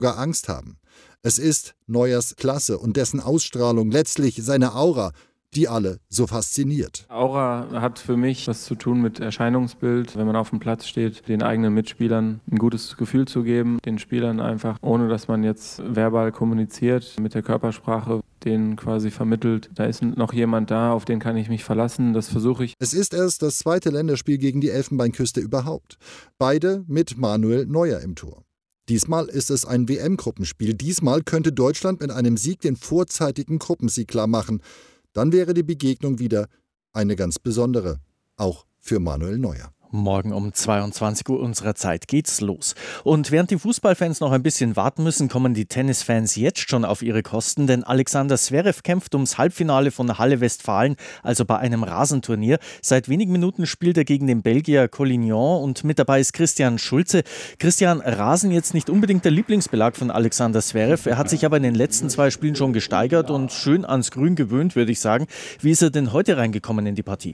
sogar Angst haben. Es ist Neuers Klasse und dessen Ausstrahlung, letztlich seine Aura, die alle so fasziniert. Aura hat für mich was zu tun mit Erscheinungsbild. Wenn man auf dem Platz steht, den eigenen Mitspielern ein gutes Gefühl zu geben, den Spielern einfach, ohne dass man jetzt verbal kommuniziert, mit der Körpersprache denen quasi vermittelt, da ist noch jemand da, auf den kann ich mich verlassen, das versuche ich. Es ist erst das zweite Länderspiel gegen die Elfenbeinküste überhaupt. Beide mit Manuel Neuer im Tor. Diesmal ist es ein WM-Gruppenspiel. Diesmal könnte Deutschland mit einem Sieg den vorzeitigen Gruppensieg klar machen. Dann wäre die Begegnung wieder eine ganz besondere, auch für Manuel Neuer. Morgen um 22 Uhr unserer Zeit geht's los. Und während die Fußballfans noch ein bisschen warten müssen, kommen die Tennisfans jetzt schon auf ihre Kosten, denn Alexander Zverev kämpft ums Halbfinale von Halle Westfalen, also bei einem Rasenturnier. Seit wenigen Minuten spielt er gegen den Belgier Collignon und mit dabei ist Christian Schulze. Christian, Rasen jetzt nicht unbedingt der Lieblingsbelag von Alexander Zverev. Er hat sich aber in den letzten 2 Spielen schon gesteigert und schön ans Grün gewöhnt, würde ich sagen. Wie ist er denn heute reingekommen in die Partie?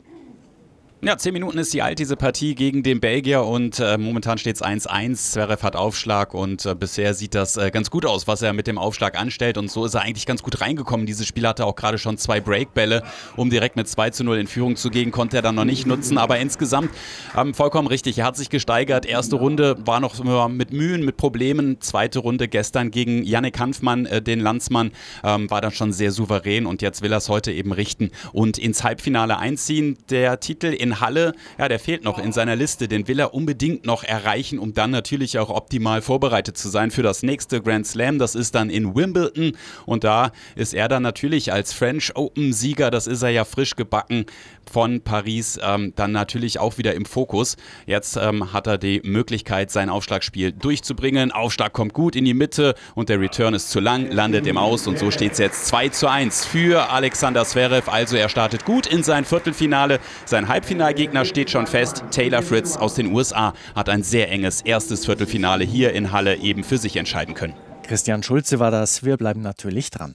Ja, 10 Minuten ist die alt, diese Partie gegen den Belgier und momentan steht es 1-1. Zverev hat Aufschlag und bisher sieht das ganz gut aus, was er mit dem Aufschlag anstellt und so ist er eigentlich ganz gut reingekommen. Dieses Spiel hatte auch gerade schon 2 Breakbälle, um direkt mit 2-0 in Führung zu gehen, konnte er dann noch nicht nutzen, aber insgesamt vollkommen richtig. Er hat sich gesteigert. Erste Runde war noch mit Mühen, mit Problemen. Zweite Runde gestern gegen Yannick Hanfmann, den Landsmann, war dann schon sehr souverän und jetzt will er es heute eben richten und ins Halbfinale einziehen. Der Titel in Halle, ja, der fehlt noch in seiner Liste, den will er unbedingt noch erreichen, um dann natürlich auch optimal vorbereitet zu sein für das nächste Grand Slam. Das ist dann in Wimbledon und da ist er dann natürlich als French Open Sieger, das ist er ja frisch gebacken von Paris, dann natürlich auch wieder im Fokus. Jetzt hat er die Möglichkeit, sein Aufschlagspiel durchzubringen. Aufschlag kommt gut in die Mitte und der Return ist zu lang, landet im Aus und so steht es jetzt 2-1 für Alexander Zverev. Also er startet gut in sein Viertelfinale. Sein Halbfinalgegner steht schon fest. Taylor Fritz aus den USA hat ein sehr enges erstes Viertelfinale hier in Halle eben für sich entscheiden können. Christian Schulze war das. Wir bleiben natürlich dran.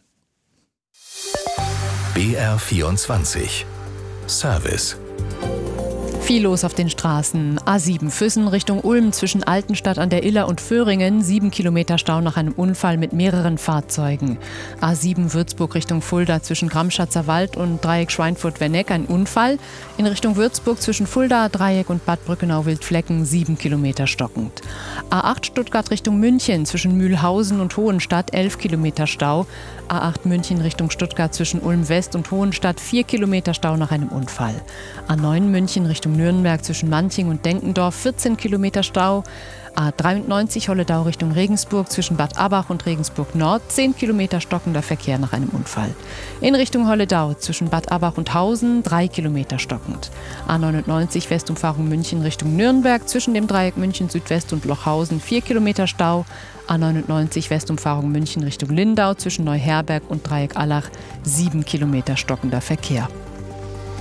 BR24 Service. Viel los auf den Straßen. A7 Füssen Richtung Ulm zwischen Altenstadt an der Iller und Föhringen. 7 Kilometer Stau nach einem Unfall mit mehreren Fahrzeugen. A7 Würzburg Richtung Fulda zwischen Gramschatzer Wald und Dreieck Schweinfurt-Werneck ein Unfall. In Richtung Würzburg zwischen Fulda, Dreieck und Bad Brückenau-Wildflecken 7 Kilometer stockend. A8 Stuttgart Richtung München zwischen Mühlhausen und Hohenstadt 11 Kilometer Stau. A8 München Richtung Stuttgart zwischen Ulm West und Hohenstadt 4 Kilometer Stau nach einem Unfall. A9 München Richtung Nürnberg zwischen Manching und Denkendorf 14 Kilometer Stau. A93 Holledau Richtung Regensburg zwischen Bad Abach und Regensburg Nord 10 Kilometer stockender Verkehr nach einem Unfall. In Richtung Holledau zwischen Bad Abach und Hausen 3 Kilometer stockend. A99 Westumfahrung München Richtung Nürnberg zwischen dem Dreieck München Südwest und Lochhausen 4 Kilometer Stau. A99 Westumfahrung München Richtung Lindau zwischen Neuherberg und Dreieck Allach 7 Kilometer stockender Verkehr.